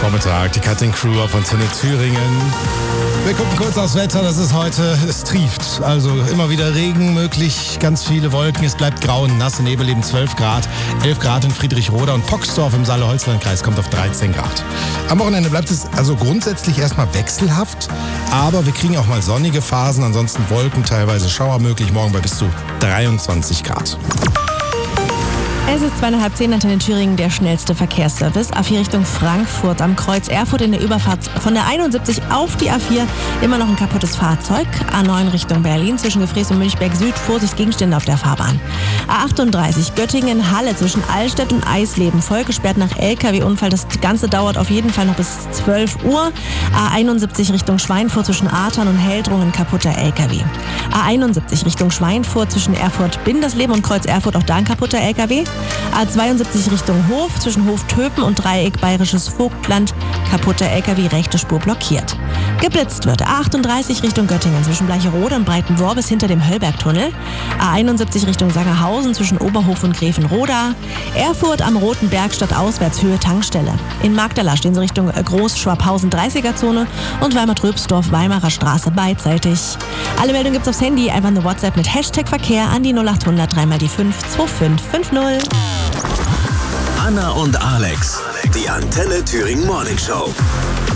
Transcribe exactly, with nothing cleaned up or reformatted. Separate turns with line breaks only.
Vormittag, die Cutting Crew auf Antenne Thüringen. Wir gucken kurz aufs Wetter, das ist heute, es trieft. Also immer wieder Regen möglich, ganz viele Wolken, es bleibt grau und nass, Nebel eben zwölf Grad, elf Grad in Friedrichroda und Poxdorf im Saale-Holzland-Kreis kommt auf dreizehn Grad. Am Wochenende bleibt es also grundsätzlich erstmal wechselhaft, aber wir kriegen auch mal sonnige Phasen, ansonsten Wolken, teilweise Schauer möglich, morgen bei bis zu dreiundzwanzig Grad.
Es ist zweieinhalb zehn, Antenne Thüringen, der schnellste Verkehrsservice. A vier Richtung Frankfurt am Kreuz Erfurt in der Überfahrt von der einundsiebzig auf die A vier. Immer noch ein kaputtes Fahrzeug. A neun Richtung Berlin zwischen Gefrees und Münchberg Süd. Vorsicht, Gegenstände auf der Fahrbahn. A achtunddreißig Göttingen-Halle zwischen Allstedt und Eisleben. Voll gesperrt nach L K W-Unfall. Das Ganze dauert auf jeden Fall noch bis zwölf Uhr. A einundsiebzig Richtung Schweinfurt zwischen Artern und Heldrungen. Kaputter L K W. A einundsiebzig Richtung Schweinfurt zwischen Erfurt-Bindersleben und Kreuz Erfurt. Auch da ein kaputter L K W. A zweiundsiebzig Richtung Hof, zwischen Hof-Töpen und Dreieck Bayerisches Vogtland, kaputter L K W, rechte Spur blockiert. Geblitzt wird A achtunddreißig Richtung Göttingen, zwischen Bleicherode und Breitenwohr bis hinter dem Höllbergtunnel. A einundsiebzig Richtung Sangerhausen, zwischen Oberhof und Gräfenroda. Erfurt am Roten Berg statt Auswärtshöhe Tankstelle. In Magdala stehen sie Richtung Groß-Schwabhausen dreißiger-Zone und Weimar-Tröpsdorf, Weimarer Straße beidseitig. Alle Meldungen gibt's aufs Handy, einfach eine WhatsApp mit Hashtag Verkehr an die null achthundert drei mal die fünf zwei fünf fünf null.
Anna und Alex, die Antenne Thüringen Morning Show.